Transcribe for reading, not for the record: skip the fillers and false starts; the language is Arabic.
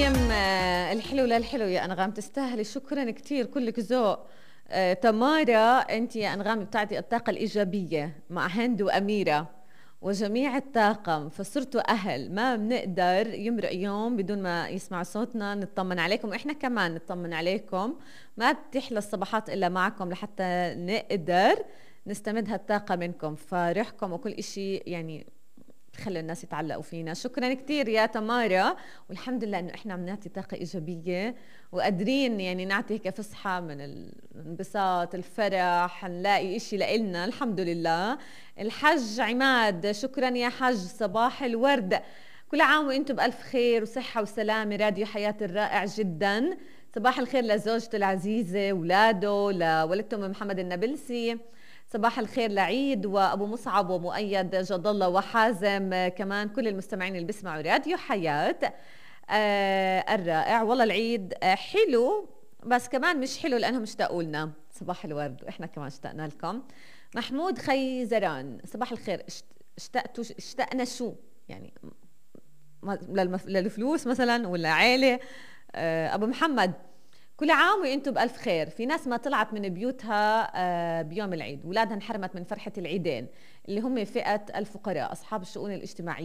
التقييم الحلو للحلو يا أنغام، تستاهلي، شكرا كتير، كلك ذوق. تمارا، أنت يا أنغام بتعطي الطاقة الإيجابية مع هند وأميرة وجميع الطاقم، فصرتوا أهل، ما بنقدر يمرق يوم بدون ما يسمع صوتنا، نطمن عليكم وإحنا كمان نطمن عليكم. ما بتحلى الصباحات إلا معكم لحتى نقدر نستمد هالطاقة منكم، فريحكم وكل إشي يعني خلي الناس يتعلقوا فينا. شكرا كتير يا تمارا، والحمد لله انه احنا عم نعطي طاقة ايجابية وقادرين يعني نعطي هيك فسحة من الانبساط الفرح، نلاقي اشي لإلنا الحمد لله. الحج عماد، شكرا يا حج، صباح الورد، كل عام وانتم بألف خير وصحة وسلامة. راديو حياة الرائع جدا، صباح الخير لزوجته العزيزة، اولاده، لولدته ام محمد النابلسي، صباح الخير لعيد وابو مصعب ومؤيد جد الله وحازم، كمان كل المستمعين اللي بيسمعوا راديو حياة الرائع. والله العيد حلو بس كمان مش حلو لانهم اشتاقوا لنا. صباح الورد واحنا كمان اشتقنا لكم. محمود خيزران، صباح الخير، اشتقنا شو يعني؟ للفلوس مثلا ولا عيلة؟ ابو محمد، كل عام وانتم بألف خير. في ناس ما طلعت من بيوتها بيوم العيد، ولادها انحرمت من فرحة العيدين، اللي هم فئة الفقراء أصحاب الشؤون الاجتماعية.